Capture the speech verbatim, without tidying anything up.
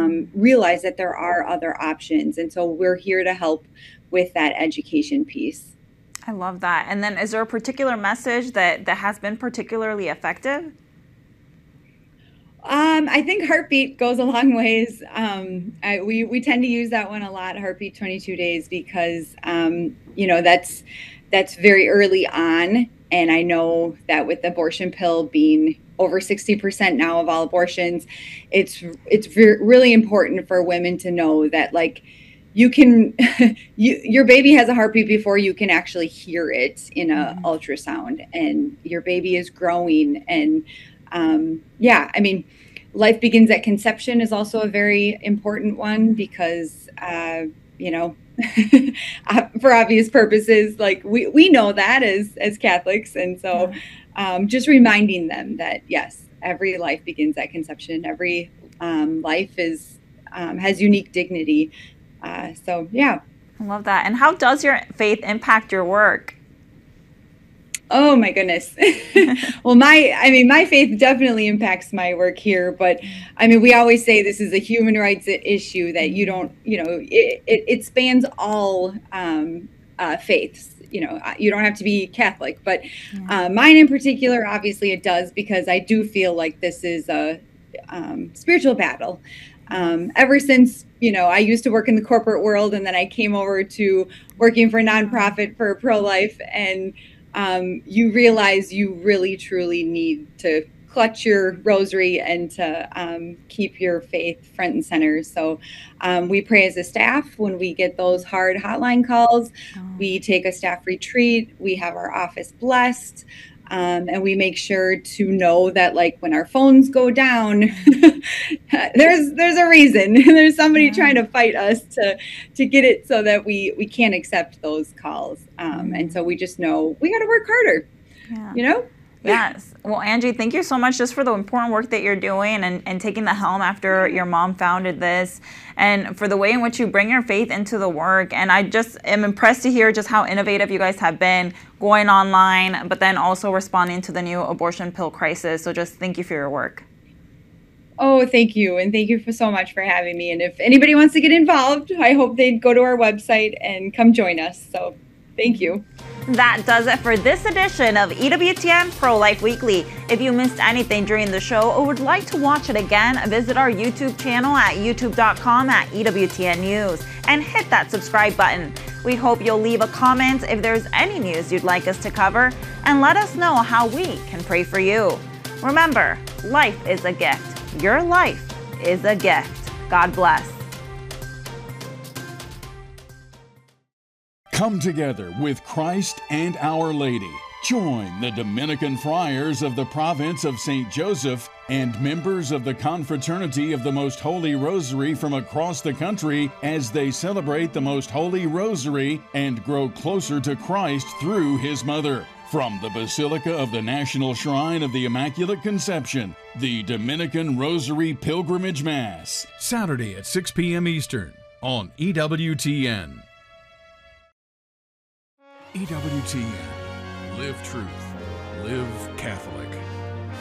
um, realize that there are other options. And so we're here to help with that education piece. I love that. And then is there a particular message that, that has been particularly effective? Um, I think heartbeat goes a long ways. Um, I, we we tend to use that one a lot, heartbeat twenty-two days, because um, you know that's that's very early on, and I know that with the abortion pill being over sixty percent now of all abortions, it's it's re- really important for women to know that, like, you can you your baby has a heartbeat before you can actually hear it in a Mm-hmm. ultrasound, and your baby is growing. And um, yeah, I mean, life begins at conception is also a very important one, because uh, you know for obvious purposes, like we we know that as as Catholics. And so Yeah. um, just reminding them that yes, every life begins at conception. Every um, life is um, has unique dignity. Uh, so yeah. I love that. And how does your faith impact your work? Oh my goodness. Well, my, I mean, my faith definitely impacts my work here, but I mean, we always say this is a human rights issue, that you don't, you know, it, it, it spans all um, uh, faiths. You know, you don't have to be Catholic, but Yeah. uh, mine in particular, obviously it does, because I do feel like this is a um, spiritual battle. Um, ever since, you know, I used to work in the corporate world, and then I came over to working for a nonprofit for pro-life, and um, you realize you really truly need to clutch your rosary and to um, keep your faith front and center. So um, we pray as a staff when we get those hard hotline calls. Oh. We take a staff retreat. We have our office blessed. Um, and we make sure to know that, like, when our phones go down, there's there's a reason. There's somebody Yeah. trying to fight us to to get it so that we we can't accept those calls. Um, Mm. and so we just know we got to work harder. Yeah. You know. Yes. Well, Angie, thank you so much just for the important work that you're doing, and, and taking the helm after your mom founded this, and for the way in which you bring your faith into the work. And I just am impressed to hear just how innovative you guys have been, going online, but then also responding to the new abortion pill crisis. So just thank you for your work. Oh, thank you. And thank you for so much for having me. And if anybody wants to get involved, I hope they'd go to our website and come join us. So thank you. That does it for this edition of E W T N Pro-Life Weekly. If you missed anything during the show or would like to watch it again, visit our YouTube channel at youtube dot com at E W T N News and hit that subscribe button. We hope you'll leave a comment if there's any news you'd like us to cover, and let us know how we can pray for you. Remember, life is a gift. Your life is a gift. God bless. Come together with Christ and Our Lady. Join the Dominican Friars of the province of Saint Joseph and members of the Confraternity of the Most Holy Rosary from across the country as they celebrate the Most Holy Rosary and grow closer to Christ through His Mother. From the Basilica of the National Shrine of the Immaculate Conception, the Dominican Rosary Pilgrimage Mass. Saturday at six p.m. Eastern on E W T N. E W T N. Live truth. Live Catholic.